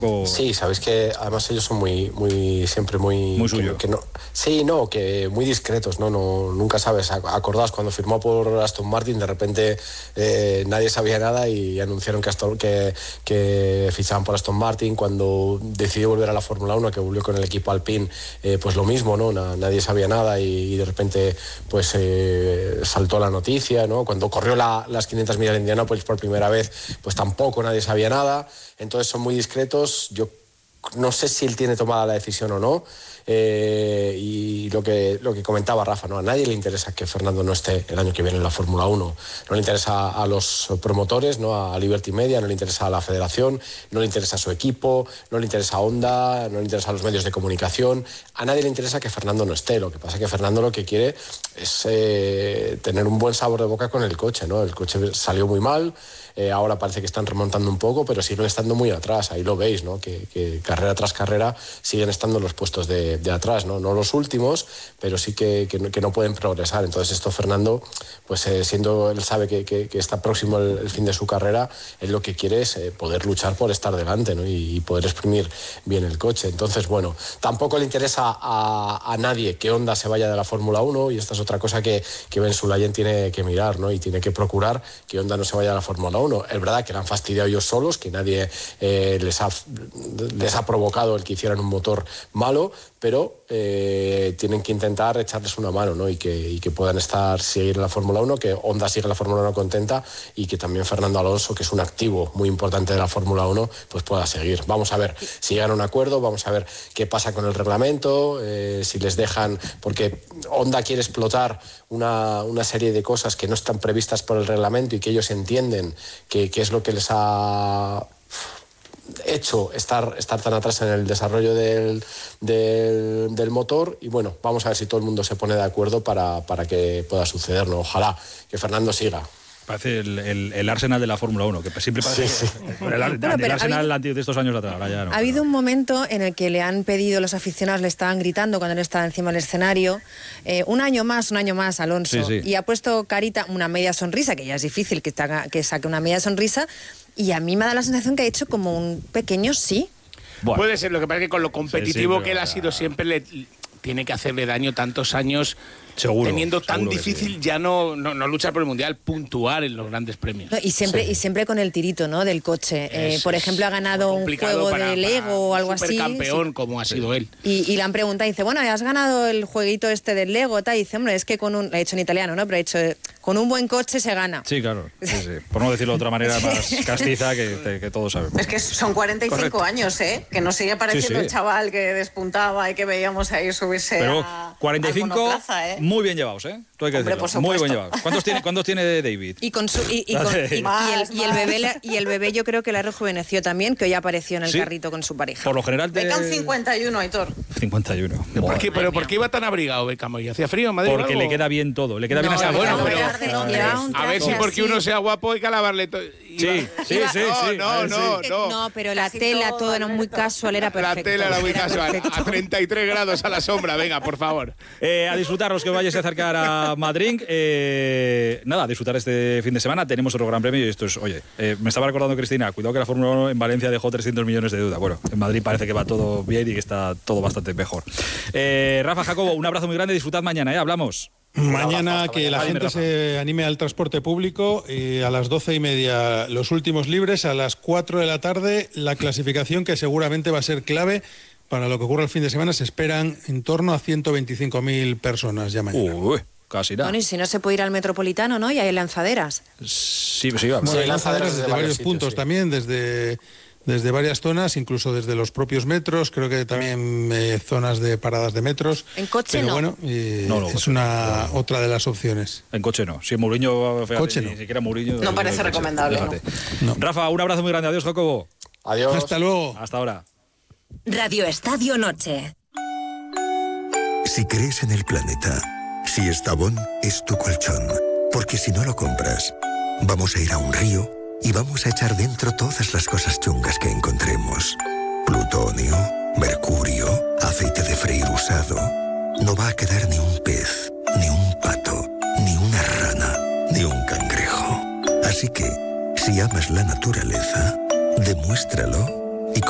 Sí, sabéis que además ellos son siempre muy suyo. Que muy discretos, no nunca sabes. Acordaos cuando firmó por Aston Martin, de repente nadie sabía nada y anunciaron que fichaban por Aston Martin. Cuando decidió volver a la Fórmula 1, que volvió con el equipo Alpine, pues lo mismo, ¿no? Nadie sabía nada y de repente pues saltó la noticia, ¿no? Cuando corrió las 500 millas de Indianápolis por primera vez, pues tampoco nadie sabía nada. Entonces son muy discretos. Yo no sé si él tiene tomada la decisión o no, y lo que comentaba Rafa, ¿no? A nadie le interesa que Fernando no esté el año que viene en la Fórmula 1. No le interesa a los promotores, ¿no? A Liberty Media, no le interesa a la federación, no le interesa a su equipo, no le interesa a Honda, no le interesa a los medios de comunicación. A nadie le interesa que Fernando no esté. Lo que pasa es que Fernando lo que quiere es tener un buen sabor de boca con el coche, ¿no? El coche salió muy mal. Ahora parece que están remontando un poco, pero siguen estando muy atrás. Ahí lo veis, ¿no? Que carrera tras carrera siguen estando en los puestos de atrás, ¿no? No los últimos, pero sí que no pueden progresar. Entonces esto Fernando, pues siendo él sabe que está próximo el fin de su carrera, él lo que quiere es poder luchar por estar delante, ¿no? Y poder exprimir bien el coche. Entonces, bueno, tampoco le interesa a nadie que Honda se vaya de la Fórmula 1, y esta es otra cosa que Ben Sulayem tiene que mirar, ¿no? Y tiene que procurar que Honda no se vaya de la Fórmula 1. Es verdad que le han fastidiado ellos solos, que nadie les ha provocado el que hicieran un motor malo, pero tienen que intentar echarles una mano, ¿no? Y que puedan seguir en la Fórmula 1, que Honda siga en la Fórmula 1 contenta, y que también Fernando Alonso, que es un activo muy importante de la Fórmula 1, pues pueda seguir. Vamos a ver si llegan a un acuerdo, vamos a ver qué pasa con el reglamento, si les dejan, porque Honda quiere explotar una serie de cosas que no están previstas por el reglamento y que ellos entienden que es lo que les ha hecho estar tan atrás en el desarrollo del motor. Y bueno, vamos a ver si todo el mundo se pone de acuerdo para que pueda suceder, ¿no? Ojalá que Fernando siga. Parece el Arsenal de la Fórmula 1, que siempre parece el Arsenal de estos años atrás. Ahora ya no, ha habido un momento en el que le han pedido, los aficionados le estaban gritando cuando él estaba encima del escenario, un año más, Alonso. Sí. Y ha puesto carita, una media sonrisa, que ya es difícil que saque una media sonrisa, y a mí me da la sensación que ha hecho como un pequeño sí. Bueno. Puede ser, lo que pasa es que con lo competitivo que él ha sido siempre tiene que hacerle daño tantos años. Seguro, teniendo tan difícil sí. Ya no luchar por el Mundial, puntuar en los grandes premios. No, y siempre con el tirito, ¿no? Del coche. Por ejemplo, ha ganado un juego de Lego o algo así. Supercampeón, como ha sido él. Y le han preguntado, dice, bueno, has ganado el jueguito este del Lego, tal. Y dice, hombre, es que lo he hecho en italiano, ¿no? Pero he dicho, con un buen coche se gana. Sí, claro. Sí. Por no decirlo de otra manera más castiza que todos sabemos. Es que son 45 Correcto. Años, ¿eh? Que nos sigue pareciendo el chaval que despuntaba y que veíamos ahí subirse. Pero a 45, monoplaza, ¿eh? Muy bien llevados, ¿eh? Tú hay que Hombre, decirlo. Muy bien llevados. ¿Cuántos tiene David? Y el bebé yo creo que la rejuveneció también, que hoy apareció en el carrito con su pareja. Por lo general Beckham 51, Aitor. 51. ¿Pero por qué iba tan abrigado Beckham hoy? ¿Hacía frío en Madrid? Porque le queda bien todo. Le queda bien hasta bueno, pero a ver si porque uno sea guapo hay que alabarle todo. Sí. No, pero la tela, todo era muy casual, era perfecto. La tela era muy casual. A 33 grados a la sombra, venga, por favor. A disfrutar los que vayáis a acercar a Madrid. A disfrutar este fin de semana. Tenemos otro gran premio y esto es, me estaba recordando Cristina, cuidado que la Fórmula 1 en Valencia dejó 300 millones de deuda. Bueno, en Madrid parece que va todo bien y que está todo bastante mejor. Rafa, Jacobo, un abrazo muy grande, disfrutad mañana, hablamos. Mañana que la gente se anime al transporte público, a las 12:30 los últimos libres, a las 4 de la tarde la clasificación, que seguramente va a ser clave para lo que ocurra el fin de semana. Se esperan en torno a 125.000 personas ya mañana. Casi nada. Bueno, y si no se puede ir al Metropolitano, ¿no? Y hay lanzaderas. Sí, vamos. Bueno, hay lanzaderas desde varios puntos también, desde varias zonas, incluso desde los propios metros, creo que también zonas de paradas de metros. En coche pero no. Bueno, es otra de las opciones. En coche no. Si Mourinho, coche ni siquiera Mourinho. No parece recomendable. No. Rafa, un abrazo muy grande. Adiós, Jacobo. Adiós. Hasta luego. Hasta ahora. Radio Estadio Noche. Si crees en el planeta, si Estrabón es tu colchón, porque si no lo compras, vamos a ir a un río y vamos a echar dentro todas las cosas chungas que encontremos. Plutonio, mercurio, aceite de freír usado. No va a quedar ni un pez, ni un pato, ni una rana, ni un cangrejo. Así que, si amas la naturaleza, demuéstralo